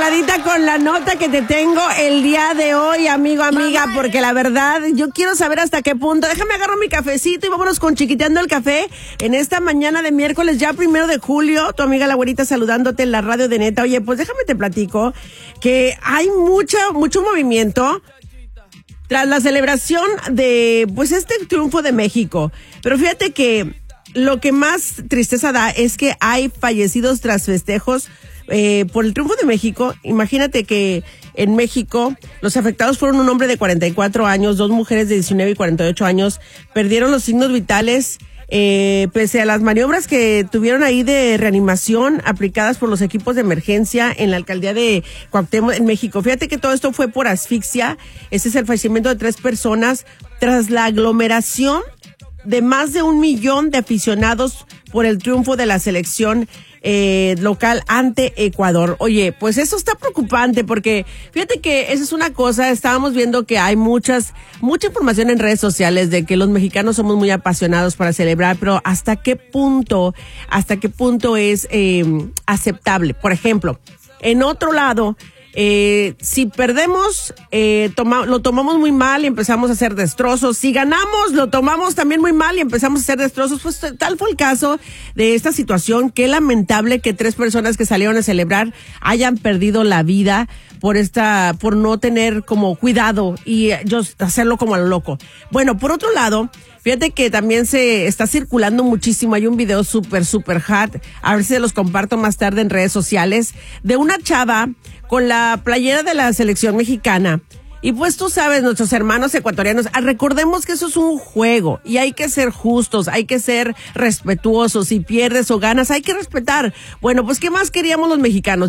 emocionadita con la nota que te tengo el día de hoy, amigo, amiga, porque la verdad, yo quiero saber hasta qué punto. Déjame agarrar mi cafecito y vámonos con Chiquiteando el Café en esta mañana de miércoles, ya 1 de julio. Tu amiga la güerita saludándote en la radio de Neta. Oye, pues déjame te platico que hay mucho movimiento tras la celebración de, pues, este triunfo de México. Pero fíjate que lo que más tristeza da es que hay fallecidos tras festejos por el triunfo de México. Imagínate que en México los afectados fueron un hombre de 44 años, 2 mujeres de 19 y 48 años. Perdieron los signos vitales pese a las maniobras que tuvieron ahí de reanimación aplicadas por los equipos de emergencia en la alcaldía de Cuauhtémoc en México. Fíjate que todo esto fue por asfixia. Ese es el fallecimiento de 3 personas tras la aglomeración de más de 1 millón de aficionados por el triunfo de la selección local ante Ecuador. Oye, pues eso está preocupante porque fíjate que esa es una cosa. Estábamos viendo que hay mucha información en redes sociales de que los mexicanos somos muy apasionados para celebrar, pero ¿hasta qué punto es aceptable? Por ejemplo, en otro lado, si perdemos, lo tomamos muy mal y empezamos a hacer destrozos. Si ganamos, lo tomamos también muy mal y empezamos a hacer destrozos. Pues tal fue el caso de esta situación. Qué lamentable que 3 personas que salieron a celebrar hayan perdido la vida por no tener como cuidado y hacerlo como a lo loco. Bueno, por otro lado, fíjate que también se está circulando muchísimo. Hay un video súper hot. A ver si se los comparto más tarde en redes sociales, de una chava con la playera de la selección mexicana. Y pues tú sabes, nuestros hermanos ecuatorianos, recordemos que eso es un juego y hay que ser justos, hay que ser respetuosos. Si pierdes o ganas, hay que respetar. Bueno, pues ¿qué más queríamos los mexicanos?